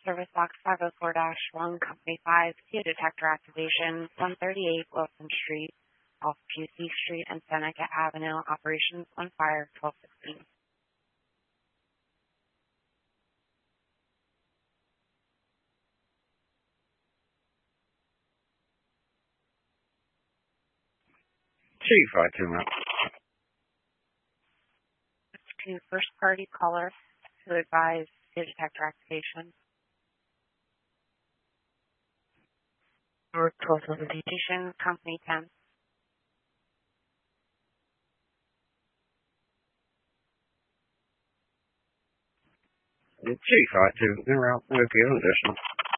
Service Box 504-1, Company 5, CO detector activation, 138 Wilson Street, off QC Street and Seneca Avenue, operations on fire, 1216. Chief, I do not. To first party caller to advise CO detector activation. Or 1217. Station, Company 10. Chief, I do. They're out. Okay, additional.